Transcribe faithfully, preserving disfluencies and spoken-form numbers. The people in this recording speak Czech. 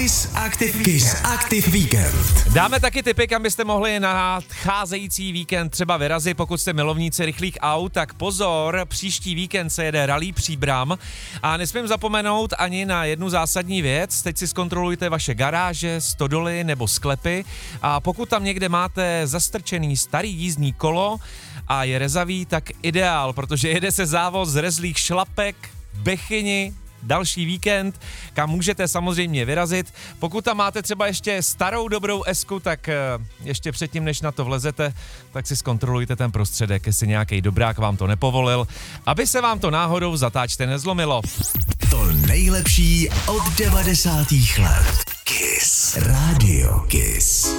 Kiss Active, Kiss Active Weekend. Dáme taky tipy, kam byste mohli na nadcházející víkend třeba vyrazit, pokud jste milovníci rychlých aut, tak pozor, příští víkend se jede Rallye Příbram a nesmím zapomenout ani na jednu zásadní věc, teď si zkontrolujte vaše garáže, stodoly nebo sklepy a pokud tam někde máte zastrčený starý jízdní kolo a je rezavý, tak ideál, protože jede se závod z rezlých šlapek v Bechyni, další víkend, kam můžete samozřejmě vyrazit. Pokud tam máte třeba ještě starou dobrou esku, tak ještě předtím, než na to vlezete, tak si zkontrolujte ten prostředek, jestli nějaký dobrák vám to nepovolil, aby se vám to náhodou v zatáčce nezlomilo. To nejlepší od devadesátých let. Kiss. Radio Kiss.